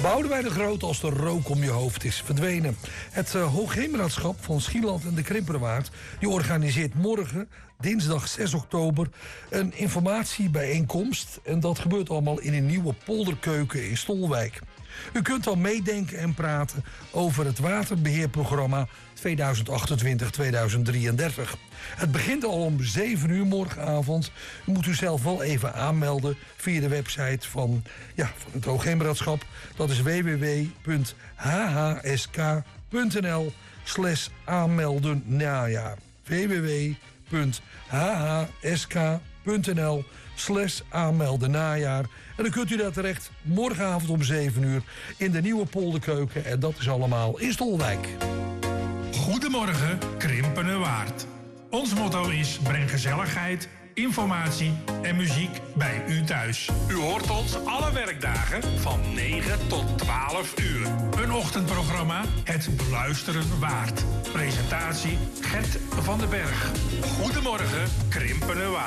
Boudewijn de Groot als de rook om je hoofd is verdwenen. Het Hoogheemraadschap van Schieland en de Krimpenerwaard die organiseert morgen, dinsdag 6 oktober, een informatiebijeenkomst. En dat gebeurt allemaal in een nieuwe polderkeuken in Stolwijk. U kunt dan meedenken en praten over het waterbeheerprogramma 2028-2033. Het begint al om 7 uur morgenavond. U moet u zelf wel even aanmelden via de website van het Hoogheemraadschap. Dat is www.hhsk.nl/aanmeldennajaar. www.hhsk.nl/aanmeldennajaar. En dan kunt u daar terecht morgenavond om 7 uur in de nieuwe polderkeuken. En dat is allemaal in Stolwijk. Goedemorgen, Krimpenerwaard. Ons motto is: breng gezelligheid, informatie en muziek bij u thuis. U hoort ons alle werkdagen van 9 tot 12 uur. Een ochtendprogramma, het beluisteren waard. Presentatie Gert van den Berg. Goedemorgen, Krimpenerwaard.